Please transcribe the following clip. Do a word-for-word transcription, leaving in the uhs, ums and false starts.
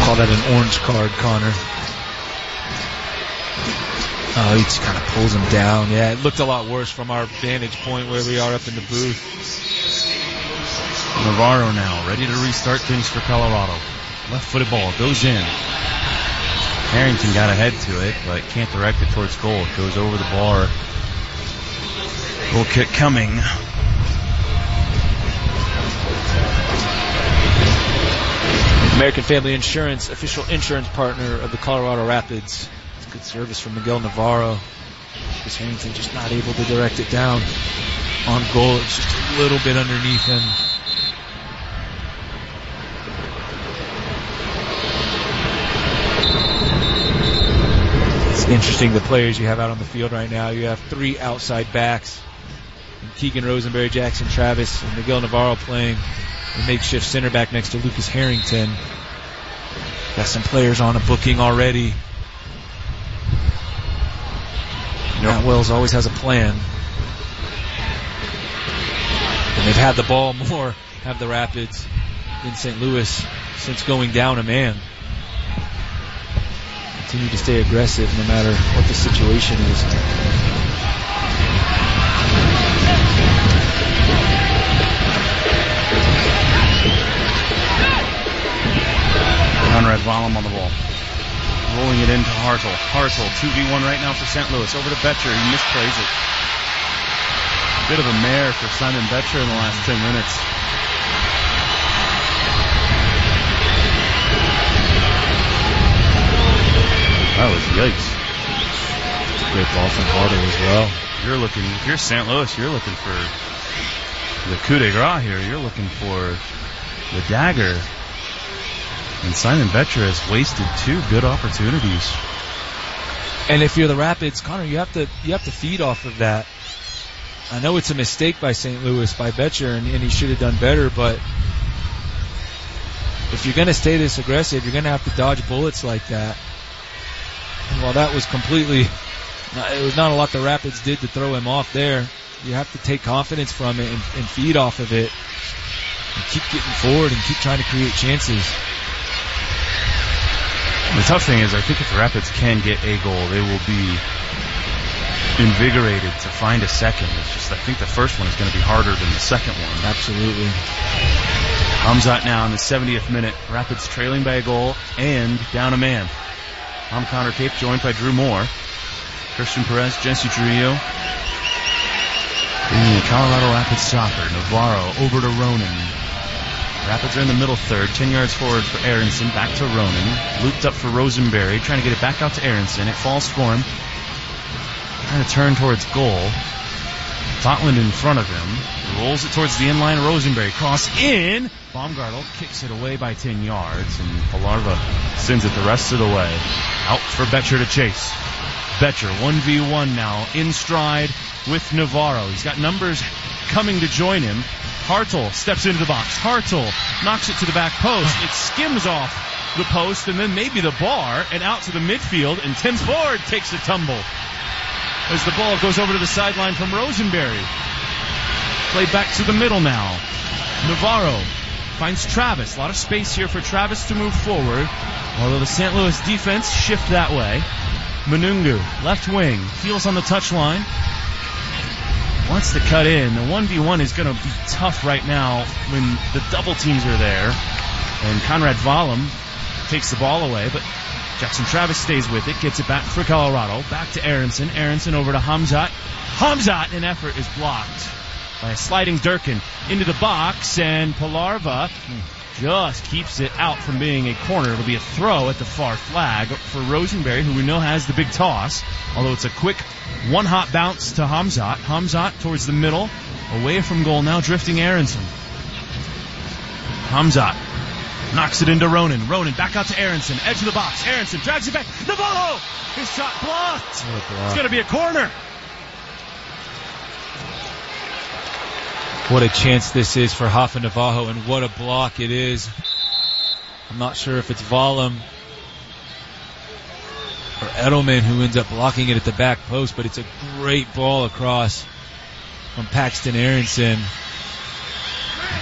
Call that an orange card, Connor. Oh, he just kind of pulls him down. Yeah, it looked a lot worse from our vantage point where we are up in the booth. Navarro now ready to restart things for Colorado. Left-footed ball goes in. Harrington got ahead to it, but can't direct it towards goal. It goes over the bar. Goal kick coming. American Family Insurance, official insurance partner of the Colorado Rapids. It's good service from Miguel Navarro. Lucas Harrington just not able to direct it down on goal. It's just a little bit underneath him. It's interesting the players you have out on the field right now. You have three outside backs. Keegan Rosenberry, Jackson Travis, and Miguel Navarro playing a makeshift center back next to Lucas Harrington. Got some players on a booking already. Matt Wells always has a plan. And they've had the ball more, have the Rapids, in Saint Louis since going down a man. Continue to stay aggressive no matter what the situation is. Conrad Vollum on the ball. Rolling it into Hartle. Hartle, two v one right now for Saint Louis. Over to Betcher. He misplays it. Bit of a mare for Simon Betcher in the last ten minutes. That was yikes. Great ball from Hartle as well. You're looking, if you're Saint Louis, you're looking for the coup de grace here. You're looking for the dagger. And Simon Betcher has wasted two good opportunities. And if you're the Rapids, Connor, you have to you have to feed off of that. I know it's a mistake by Saint Louis, by Betcher, and, and he should have done better, but if you're going to stay this aggressive, you're going to have to dodge bullets like that. And while that was completely, it was not a lot the Rapids did to throw him off there, you have to take confidence from it and, and feed off of it and keep getting forward and keep trying to create chances. The tough thing is, I think if the Rapids can get a goal, they will be invigorated to find a second. It's just, I think the first one is going to be harder than the second one. Absolutely. Hamzat now in the seventieth minute. Rapids trailing by a goal and down a man. I'm Connor Cape, joined by Drew Moore, Christian Perez, Jesse Trujillo. In Colorado Rapids soccer, Navarro over to Ronan. Rapids are in the middle third, ten yards forward for Aronson, back to Ronan, looped up for Rosenberry, trying to get it back out to Aronson. It falls for him, trying to turn towards goal. Totland in front of him, rolls it towards the inline. Rosenberry cross in. Baumgartel kicks it away by ten yards, and Palarva sends it the rest of the way. Out for Betcher to chase. Betcher one v one now, in stride with Navarro. He's got numbers coming to join him. Hartle steps into the box. Hartle knocks it to the back post. It skims off the post and then maybe the bar and out to the midfield, and Tim Ford takes a tumble as the ball goes over to the sideline from Rosenberry. Played back to the middle now. Navarro finds Travis. A lot of space here for Travis to move forward, although the Saint Louis defense shift that way. Manungu, left wing, feels on the touchline. Wants to cut in. The one v one is going to be tough right now when the double teams are there. And Conrad Vollum takes the ball away, but Jackson Travis stays with it, gets it back for Colorado. Back to Aronson. Aronson over to Hamzat. Hamzat, an effort, is blocked by a sliding Durkin into the box, and Palarva just keeps it out from being a corner. It'll be a throw at the far flag for Rosenberry, who we know has the big toss, although it's a quick one-hop bounce to Hamzat. Hamzat towards the middle, away from goal now, drifting Aronson. Hamzat knocks it into Ronan. Ronan back out to Aronson, edge of the box. Aronson drags it back. Navarro! His shot blocked. Block. It's going to be a corner. What a chance this is for Rafa Navarro, and what a block it is. I'm not sure if it's Vollum or Edelman who ends up blocking it at the back post, but it's a great ball across from Paxton Aronson.